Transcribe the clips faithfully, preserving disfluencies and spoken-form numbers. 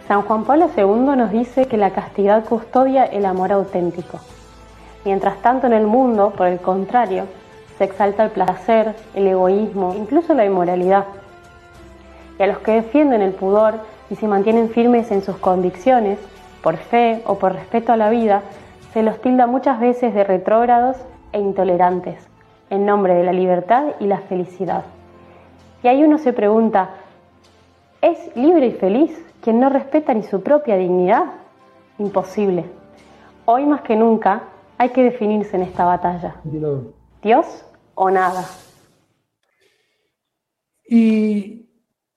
San Juan Pablo segundo nos dice que la castidad custodia el amor auténtico. Mientras tanto en el mundo, por el contrario, se exalta el placer, el egoísmo, incluso la inmoralidad. Y a los que defienden el pudor y se mantienen firmes en sus convicciones, por fe o por respeto a la vida, se los tilda muchas veces de retrógrados e intolerantes, en nombre de la libertad y la felicidad. Y ahí uno se pregunta, ¿es libre y feliz quien no respeta ni su propia dignidad? Imposible. Hoy más que nunca hay que definirse en esta batalla. ¿Dios o nada? Y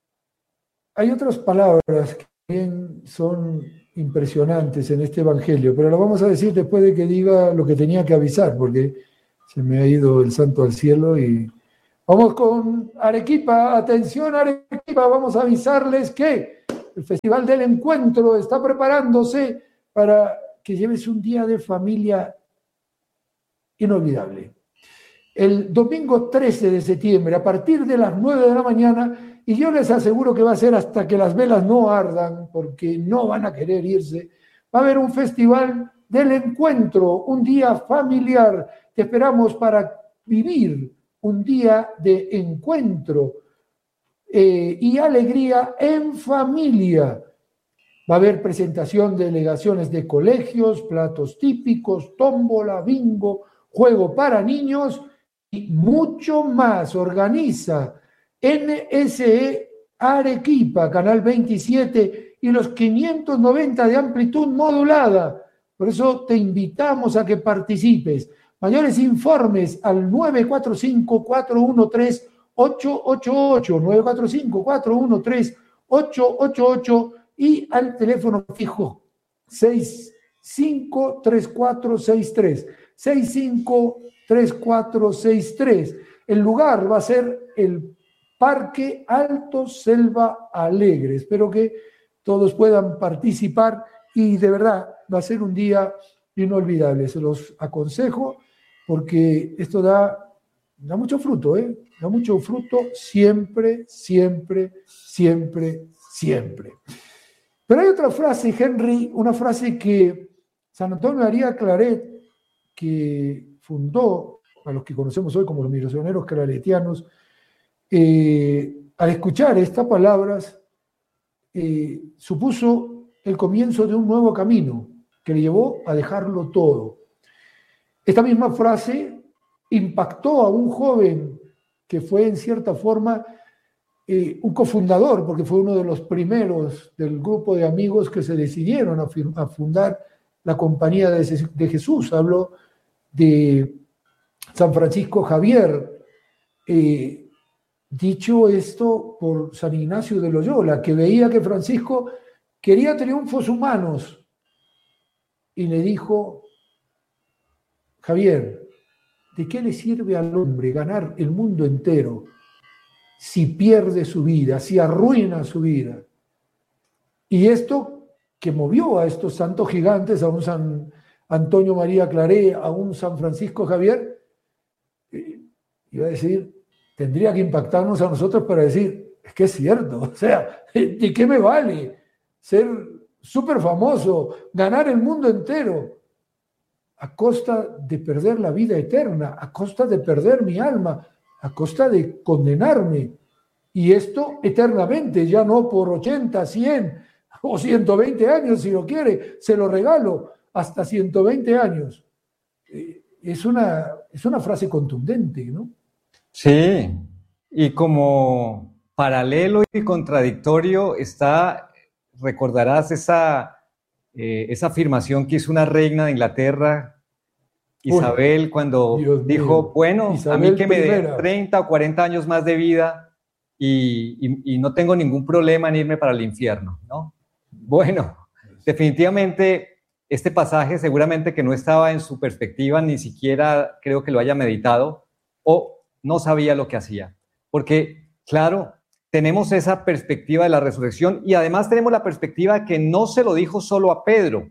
hay otras palabras que también son impresionantes en este evangelio, pero lo vamos a decir después de que diga lo que tenía que avisar, porque se me ha ido el santo al cielo. Y vamos con Arequipa. Atención, Arequipa, vamos a avisarles que el Festival del Encuentro está preparándose para que lleves un día de familia inolvidable. El domingo trece de septiembre, a partir de las nueve de la mañana, y yo les aseguro que va a ser hasta que las velas no ardan, porque no van a querer irse, va a haber un Festival del Encuentro, un día familiar. Te esperamos para vivir un día de encuentro eh, y alegría en familia. Va a haber presentación de delegaciones de colegios, platos típicos, tómbola, bingo, juego para niños y mucho más. Organiza N S E Arequipa, Canal veintisiete y los quinientos noventa de amplitud modulada. Por eso te invitamos a que participes. Mayores informes al nueve cuatro cinco, cuatro uno tres, ocho ocho ocho, nueve cuatro cinco, cuatro uno tres, ocho ocho ocho y al teléfono fijo seis cinco tres cuatro seis tres, seis cinco tres cuatro seis tres. El lugar va a ser el Parque Alto Selva Alegre. Espero que todos puedan participar y de verdad va a ser un día inolvidable. Se los aconsejo porque esto da, da mucho fruto, ¿eh? Da mucho fruto siempre, siempre, siempre, siempre. Pero hay otra frase, Henry, una frase que San Antonio María Claret, que fundó a los que conocemos hoy como los misioneros claretianos, eh, al escuchar estas palabras, eh, supuso el comienzo de un nuevo camino que le llevó a dejarlo todo. Esta misma frase impactó a un joven que fue en cierta forma eh, un cofundador, porque fue uno de los primeros del grupo de amigos que se decidieron a, a fundar la Compañía de, de Jesús. Hablo de San Francisco Javier, eh, dicho esto por San Ignacio de Loyola, que veía que Francisco quería triunfos humanos y le dijo: Javier, ¿de qué le sirve al hombre ganar el mundo entero si pierde su vida, si arruina su vida? Y esto que movió a estos santos gigantes, a un San Antonio María Claret, a un San Francisco Javier, eh, iba a decir, tendría que impactarnos a nosotros para decir, es que es cierto, o sea, ¿de qué me vale ser súper famoso, ganar el mundo entero, a costa de perder la vida eterna, a costa de perder mi alma, a costa de condenarme? Y esto eternamente, ya no por ochenta, cien o ciento veinte años, si lo quiere, se lo regalo, hasta ciento veinte años. Eh, es una, es una frase contundente, ¿no? Sí, y como paralelo y contradictorio está, recordarás esa, eh, esa afirmación que hizo una reina de Inglaterra, Isabel, Uy, cuando Dios dijo, mío. bueno, Isabel a mí que me den treinta o cuarenta años más de vida y, y, y no tengo ningún problema en irme para el infierno, ¿no? Bueno, definitivamente este pasaje seguramente que no estaba en su perspectiva, ni siquiera creo que lo haya meditado, o no sabía lo que hacía. Porque, claro, tenemos esa perspectiva de la resurrección y además tenemos la perspectiva que no se lo dijo solo a Pedro.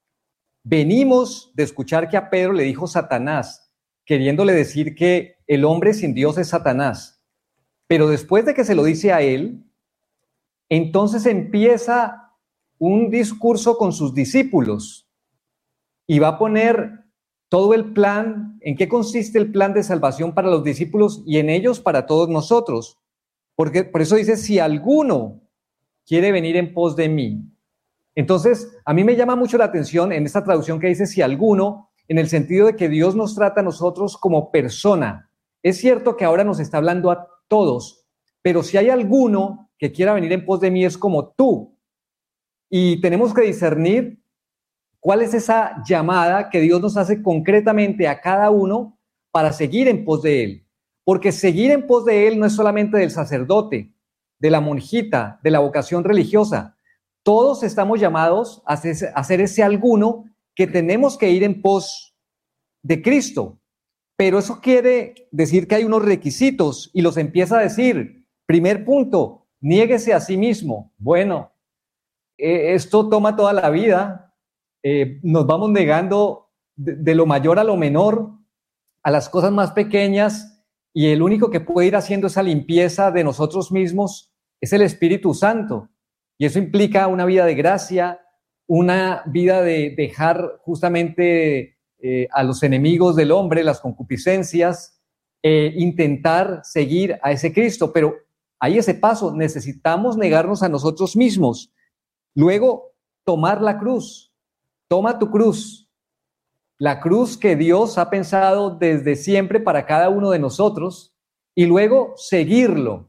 Venimos de escuchar que a Pedro le dijo Satanás, queriéndole decir que el hombre sin Dios es Satanás. Pero después de que se lo dice a él, entonces empieza un discurso con sus discípulos y va a poner todo el plan, en qué consiste el plan de salvación para los discípulos y en ellos para todos nosotros. Porque, por eso dice, si alguno quiere venir en pos de mí. Entonces, a mí me llama mucho la atención en esta traducción que dice si alguno, en el sentido de que Dios nos trata a nosotros como persona. Es cierto que ahora nos está hablando a todos, pero si hay alguno que quiera venir en pos de mí es como tú. Y tenemos que discernir cuál es esa llamada que Dios nos hace concretamente a cada uno para seguir en pos de Él. Porque seguir en pos de Él no es solamente del sacerdote, de la monjita, de la vocación religiosa. Todos estamos llamados a ser, a ser ese alguno que tenemos que ir en pos de Cristo. Pero eso quiere decir que hay unos requisitos y los empieza a decir. Primer punto, niéguese a sí mismo. Bueno, eh, esto toma toda la vida. Eh, nos vamos negando de, de lo mayor a lo menor, a las cosas más pequeñas, y el único que puede ir haciendo esa limpieza de nosotros mismos es el Espíritu Santo. Y eso implica una vida de gracia, una vida de dejar justamente eh, a los enemigos del hombre, las concupiscencias, eh, intentar seguir a ese Cristo. Pero hay ese paso, necesitamos negarnos a nosotros mismos. Luego, tomar la cruz. Toma tu cruz. La cruz que Dios ha pensado desde siempre para cada uno de nosotros. Y luego, seguirlo.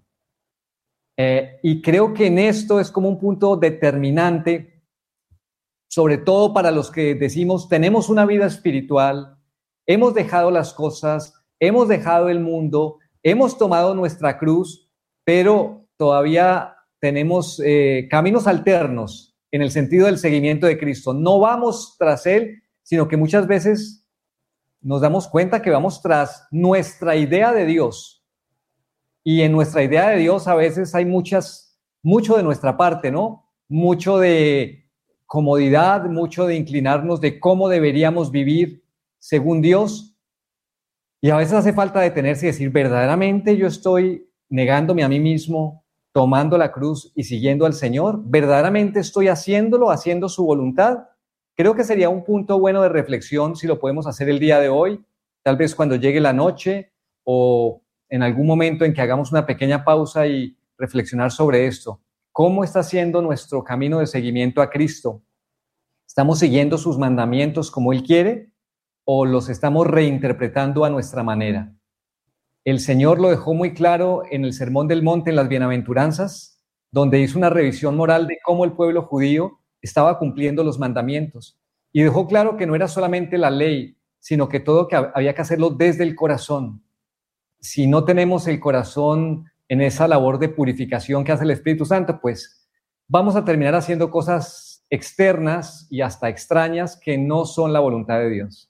Eh, y creo que en esto es como un punto determinante, sobre todo para los que decimos, tenemos una vida espiritual, hemos dejado las cosas, hemos dejado el mundo, hemos tomado nuestra cruz, pero todavía tenemos eh, caminos alternos en el sentido del seguimiento de Cristo. No vamos tras Él, sino que muchas veces nos damos cuenta que vamos tras nuestra idea de Dios. Y en nuestra idea de Dios a veces hay muchas, mucho de nuestra parte, ¿no? Mucho de comodidad, mucho de inclinarnos de cómo deberíamos vivir según Dios. Y a veces hace falta detenerse y decir, verdaderamente yo estoy negándome a mí mismo, tomando la cruz y siguiendo al Señor. ¿Verdaderamente estoy haciéndolo, haciendo su voluntad? Creo que sería un punto bueno de reflexión si lo podemos hacer el día de hoy, tal vez cuando llegue la noche o en algún momento en que hagamos una pequeña pausa y reflexionar sobre esto. ¿Cómo está siendo nuestro camino de seguimiento a Cristo? ¿Estamos siguiendo sus mandamientos como Él quiere o los estamos reinterpretando a nuestra manera? El Señor lo dejó muy claro en el Sermón del Monte, en las Bienaventuranzas, donde hizo una revisión moral de cómo el pueblo judío estaba cumpliendo los mandamientos. Y dejó claro que no era solamente la ley, sino que todo que había que hacerlo desde el corazón. Si no tenemos el corazón en esa labor de purificación que hace el Espíritu Santo, pues vamos a terminar haciendo cosas externas y hasta extrañas que no son la voluntad de Dios.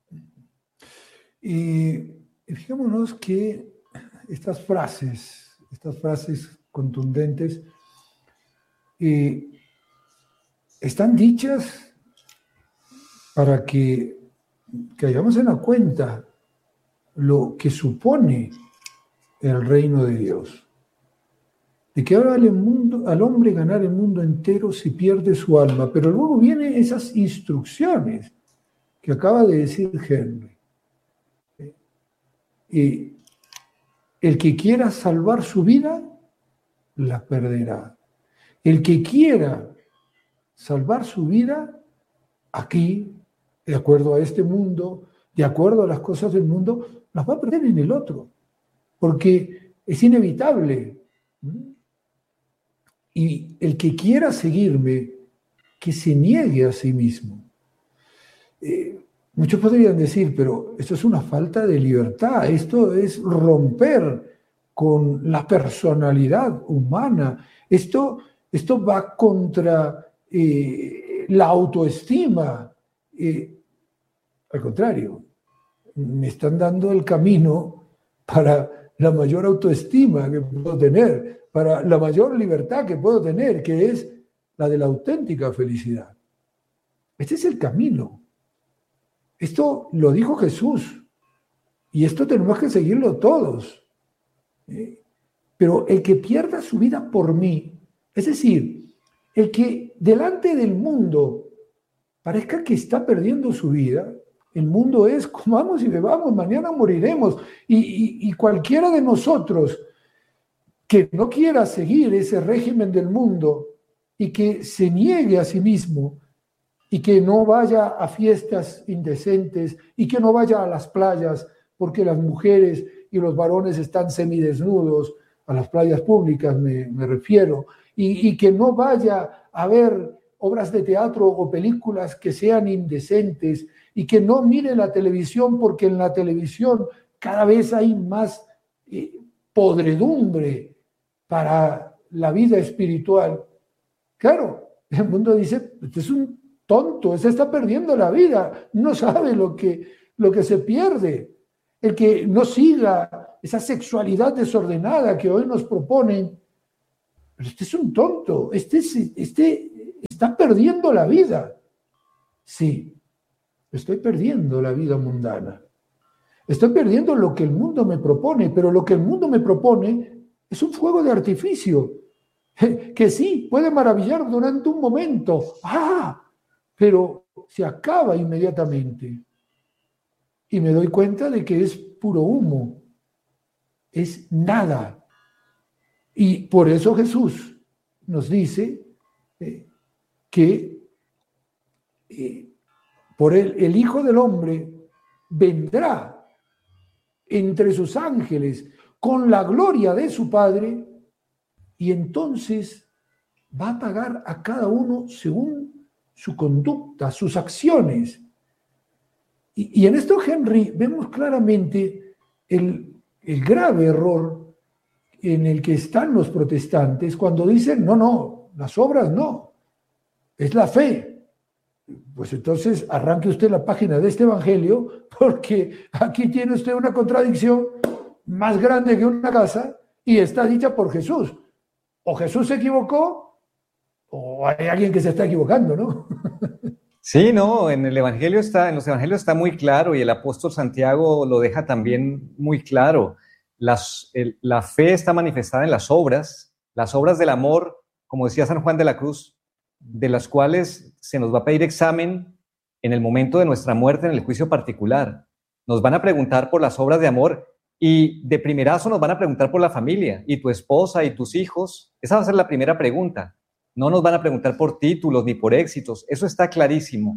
Y fijémonos que estas frases, estas frases contundentes, eh, están dichas para que caigamos en la cuenta lo que supone el reino de Dios. De que ahora al, mundo, al hombre ganar el mundo entero si pierde su alma. Pero luego vienen esas instrucciones que acaba de decir Henry. Y el que quiera salvar su vida, la perderá. El que quiera salvar su vida aquí, de acuerdo a este mundo, de acuerdo a las cosas del mundo, las va a perder en el otro, porque es inevitable. Y el que quiera seguirme, que se niegue a sí mismo. Eh, muchos podrían decir, pero esto es una falta de libertad, esto es romper con la personalidad humana, esto, esto va contra eh, la autoestima. Eh, al contrario, me están dando el camino para la mayor autoestima que puedo tener, para la mayor libertad que puedo tener, que es la de la auténtica felicidad. Este es el camino. Esto lo dijo Jesús, y esto tenemos que seguirlo todos. ¿Eh? Pero el que pierda su vida por mí, es decir, el que delante del mundo parezca que está perdiendo su vida. El mundo es comamos y bebamos, mañana moriremos. Y, y, y cualquiera de nosotros que no quiera seguir ese régimen del mundo y que se niegue a sí mismo y que no vaya a fiestas indecentes y que no vaya a las playas porque las mujeres y los varones están semidesnudos, a las playas públicas me, me refiero, y, y que no vaya a ver obras de teatro o películas que sean indecentes y que no mire la televisión porque en la televisión cada vez hay más eh, podredumbre para la vida espiritual. Claro, el mundo dice, este es un tonto, ese está perdiendo la vida, no sabe lo que, lo que se pierde. El que no siga esa sexualidad desordenada que hoy nos proponen, pero este es un tonto, este, es, este está perdiendo la vida. Sí, estoy perdiendo la vida mundana. Estoy perdiendo lo que el mundo me propone, pero lo que el mundo me propone es un fuego de artificio, que sí, puede maravillar durante un momento, ¡ah!, pero se acaba inmediatamente. Y me doy cuenta de que es puro humo, es nada. Y por eso Jesús nos dice eh, que eh, por él, el Hijo del Hombre vendrá entre sus ángeles con la gloria de su Padre, y entonces va a pagar a cada uno según su conducta, sus acciones. Y, y en esto, Henry, vemos claramente el, el grave error en el que están los protestantes cuando dicen, no, no, las obras no, es la fe. Pues entonces arranque usted la página de este evangelio, porque aquí tiene usted una contradicción más grande que una casa y está dicha por Jesús. O Jesús se equivocó o hay alguien que se está equivocando, ¿no? Sí, no, en el evangelio está, en los evangelios está muy claro, y el apóstol Santiago lo deja también muy claro. Las, el, la fe está manifestada en las obras, las obras del amor, como decía San Juan de la Cruz, de las cuales se nos va a pedir examen en el momento de nuestra muerte, en el juicio particular. Nos van a preguntar por las obras de amor, y de primerazo nos van a preguntar por la familia, y tu esposa y tus hijos. Esa va a ser la primera pregunta. No nos van a preguntar por títulos ni por éxitos, eso está clarísimo.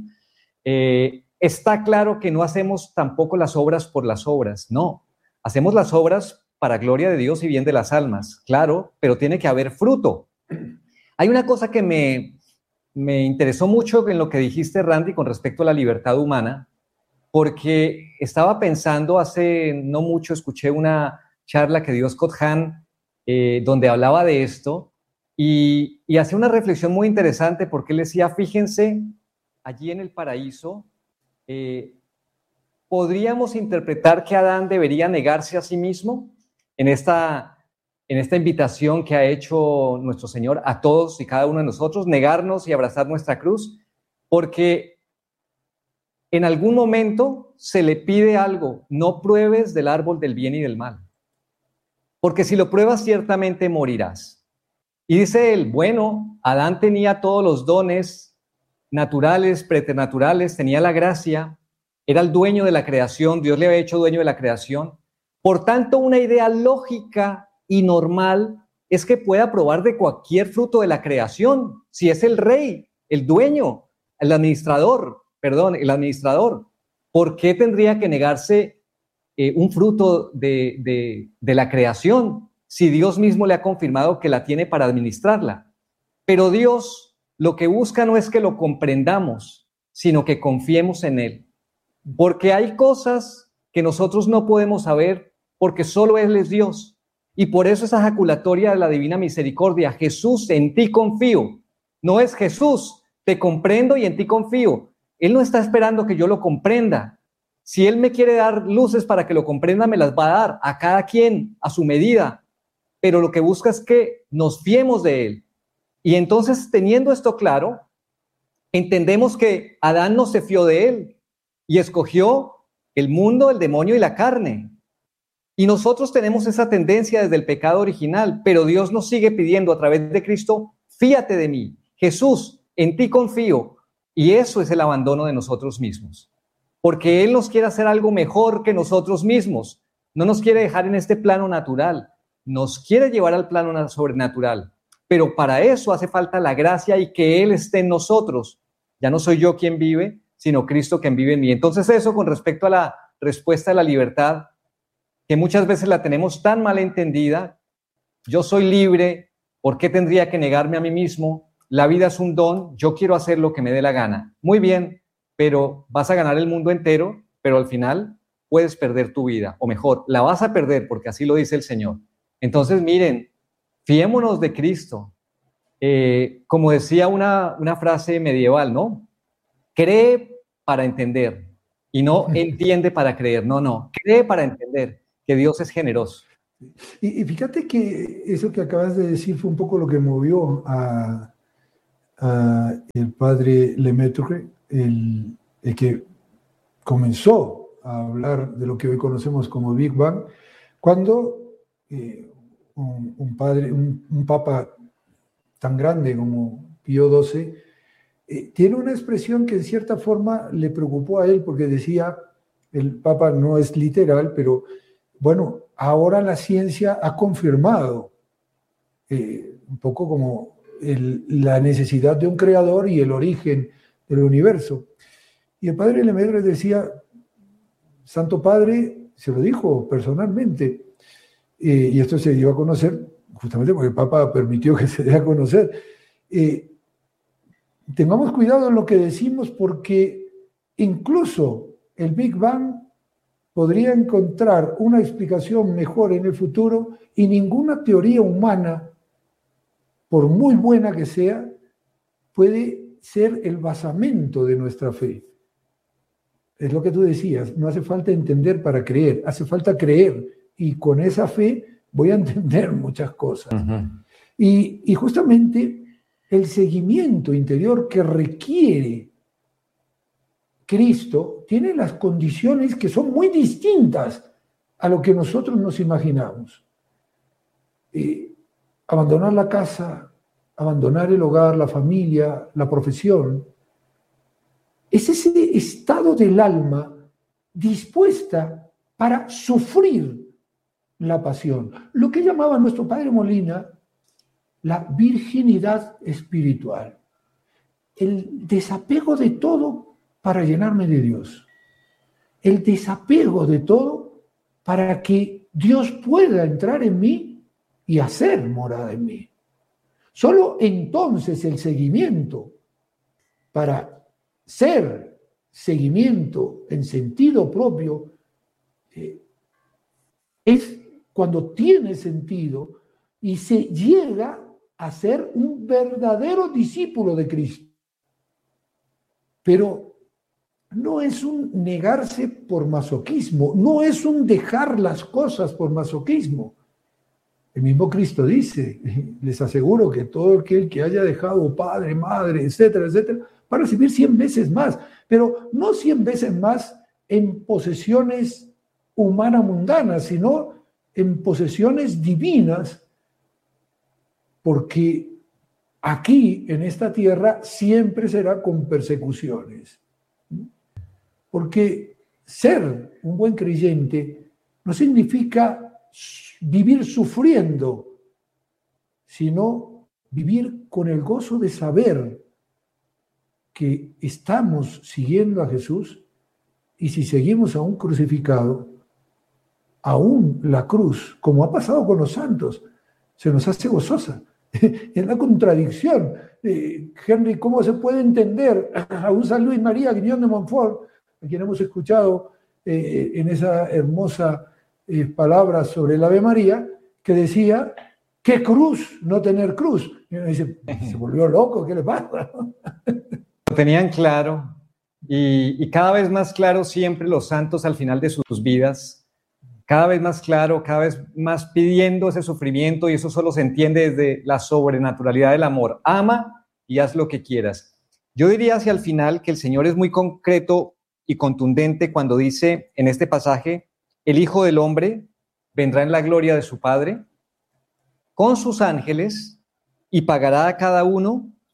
Eh, está claro que no hacemos tampoco las obras por las obras, no. Hacemos las obras para gloria de Dios y bien de las almas, claro, pero tiene que haber fruto. Hay una cosa que me, me interesó mucho en lo que dijiste, Randy, con respecto a la libertad humana, porque estaba pensando, hace no mucho escuché una charla que dio Scott Hahn, eh, donde hablaba de esto, y, y hacía una reflexión muy interesante, porque él decía, fíjense, allí en el paraíso, eh, ¿podríamos interpretar que Adán debería negarse a sí mismo en esta, en esta invitación que ha hecho nuestro Señor a todos y cada uno de nosotros, negarnos y abrazar nuestra cruz? Porque en algún momento se le pide algo, no pruebes del árbol del bien y del mal, porque si lo pruebas ciertamente morirás. Y dice él, bueno, Adán tenía todos los dones naturales, preternaturales, tenía la gracia, era el dueño de la creación, Dios le había hecho dueño de la creación. Por tanto, una idea lógica y normal es que pueda probar de cualquier fruto de la creación, si es el rey, el dueño, el administrador, perdón, el administrador. ¿Por qué tendría que negarse eh, un fruto de, de, de la creación si Dios mismo le ha confirmado que la tiene para administrarla? Pero Dios lo que busca no es que lo comprendamos, sino que confiemos en Él. Porque hay cosas que nosotros no podemos saber porque solo Él es Dios. Y por eso esa ejaculatoria de la divina misericordia, Jesús, en ti confío. No es Jesús, te comprendo y en ti confío. Él no está esperando que yo lo comprenda. Si Él me quiere dar luces para que lo comprenda, me las va a dar a cada quien a su medida. Pero lo que busca es que nos fiemos de Él. Y entonces, teniendo esto claro, entendemos que Adán no se fió de Él y escogió el mundo, el demonio y la carne. Y nosotros tenemos esa tendencia desde el pecado original, pero Dios nos sigue pidiendo a través de Cristo, fíate de mí. Jesús, en ti confío. Y eso es el abandono de nosotros mismos. Porque Él nos quiere hacer algo mejor que nosotros mismos. No nos quiere dejar en este plano natural. Nos quiere llevar al plano sobrenatural. Pero para eso hace falta la gracia y que Él esté en nosotros. Ya no soy yo quien vive, sino Cristo quien vive en mí. Entonces eso con respecto a la respuesta de la libertad, que muchas veces la tenemos tan mal entendida. Yo soy libre, ¿por qué tendría que negarme a mí mismo? La vida es un don, yo quiero hacer lo que me dé la gana. Muy bien, pero vas a ganar el mundo entero, pero al final puedes perder tu vida, o mejor, la vas a perder porque así lo dice el Señor. Entonces, miren, fiémonos de Cristo. Eh, como decía una, una frase medieval, ¿no? Cree para entender y no entiende para creer. No, no, cree para entender que Dios es generoso. Y, y fíjate que eso que acabas de decir fue un poco lo que movió a, a el padre Lemaitre, el, el que comenzó a hablar de lo que hoy conocemos como Big Bang, cuando eh, un, un padre, un, un papa tan grande como Pío doce, eh, tiene una expresión que en cierta forma le preocupó a él, porque decía, el papa no es literal, pero bueno, ahora la ciencia ha confirmado eh, un poco como el, la necesidad de un creador y el origen del universo. Y el padre Lemaitre decía, Santo Padre se lo dijo personalmente, eh, y esto se dio a conocer justamente porque el Papa permitió que se dé a conocer. Eh, tengamos cuidado en lo que decimos, porque incluso el Big Bang podría encontrar una explicación mejor en el futuro, y ninguna teoría humana, por muy buena que sea, puede ser el basamento de nuestra fe. Es lo que tú decías, no hace falta entender para creer, hace falta creer, y con esa fe voy a entender muchas cosas. Uh-huh. y, y justamente el seguimiento interior que requiere Cristo tiene las condiciones que son muy distintas a lo que nosotros nos imaginamos. Eh, abandonar la casa, abandonar el hogar, la familia, la profesión, es ese estado del alma dispuesta para sufrir la pasión. Lo que llamaba nuestro padre Molina la virginidad espiritual. El desapego de todo para llenarme de Dios. El desapego de todo para que Dios pueda entrar en mí y hacer morada en mí. Solo entonces el seguimiento para ser seguimiento en sentido propio eh, es cuando tiene sentido y se llega a ser un verdadero discípulo de Cristo. Pero no es un negarse por masoquismo, no es un dejar las cosas por masoquismo. El mismo Cristo dice, les aseguro que todo aquel que haya dejado padre, madre, etcétera, etcétera, va a recibir cien veces más, pero no cien veces más en posesiones humanas mundanas, sino en posesiones divinas, porque aquí, en esta tierra, siempre será con persecuciones. Porque ser un buen creyente no significa vivir sufriendo, sino vivir con el gozo de saber que estamos siguiendo a Jesús, y si seguimos a un crucificado, aún la cruz, como ha pasado con los santos, se nos hace gozosa. Es la contradicción. Eh, Henry, ¿cómo se puede entender a un San Luis María Griñón de Montfort, a quien hemos escuchado eh, en esa hermosa eh, palabra sobre el Ave María, que decía, ¿qué cruz no tener cruz? Y uno dice, se volvió loco, ¿qué le pasa? Lo tenían claro, y, y cada vez más claro siempre los santos al final de sus vidas, cada vez más claro, cada vez más pidiendo ese sufrimiento, y eso solo se entiende desde la sobrenaturalidad del amor. Ama y haz lo que quieras. Yo diría hacia el final que el Señor es muy concreto y contundente cuando dice en este pasaje, el Hijo del Hombre vendrá en la gloria de su Padre con sus ángeles y pagará a cada uno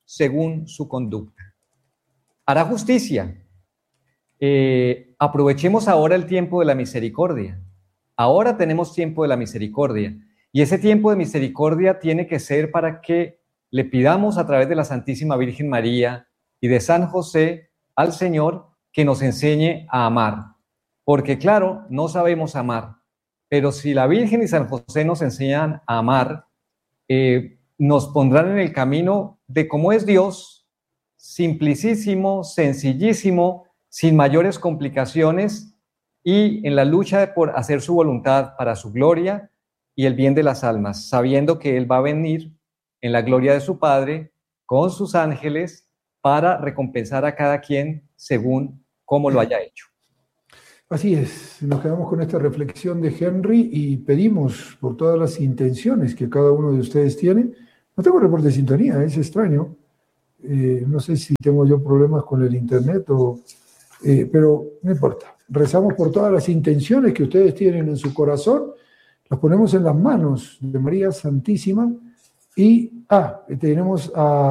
según su conducta. Hará justicia. Eh, aprovechemos ahora el tiempo de la misericordia. Ahora tenemos tiempo de la misericordia. Y ese tiempo de misericordia tiene que ser para que le pidamos a través de la Santísima Virgen María y de San José al Señor que nos enseñe a amar. Porque claro, no sabemos amar, pero si la Virgen y San José nos enseñan a amar, eh, nos pondrán en el camino de cómo es Dios, simplicísimo, sencillísimo, sin mayores complicaciones y en la lucha por hacer su voluntad para su gloria y el bien de las almas, sabiendo que Él va a venir en la gloria de su Padre con sus ángeles para recompensar a cada quien según cómo lo haya hecho. Así es, nos quedamos con esta reflexión de Henry y pedimos por todas las intenciones que cada uno de ustedes tiene. No tengo reporte de sintonía, es extraño. Eh, no sé si tengo yo problemas con el internet, o, eh, pero no importa. Rezamos por todas las intenciones que ustedes tienen en su corazón, las ponemos en las manos de María Santísima y, ah, tenemos a...